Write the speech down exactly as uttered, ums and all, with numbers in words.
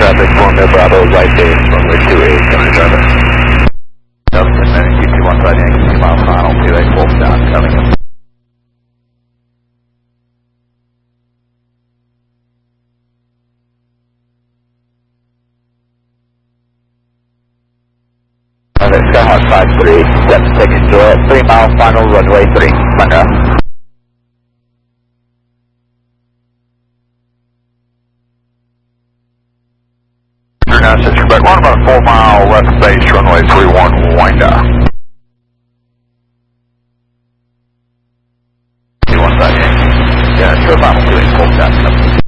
traffic, Formula Bravo, light base, runway two eight, coming to traffic. Delta ten, Q two one five, Yankee, two mile final, two eight, full down, coming in. Alright, Skyhawk five three, seven seconds, Juliet, three mile final, runway three, Monroe. Now six Quebec, one about four mile left base, runway three one, wind up. two one five, yeah, two mile, two eight, full down.